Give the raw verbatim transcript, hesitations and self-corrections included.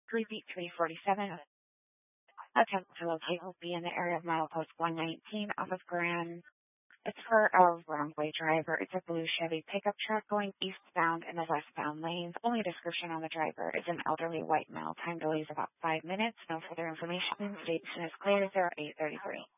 three beat three forty-seven. Attempt to locate will be in the area of milepost one nineteen off of Grand. It's for a wrong-way driver. It's a blue Chevy pickup truck going eastbound in the westbound lanes. Only description on the driver is an elderly white male. Time delay is about five minutes. No further information. Station is clear. zero eight thirty-three.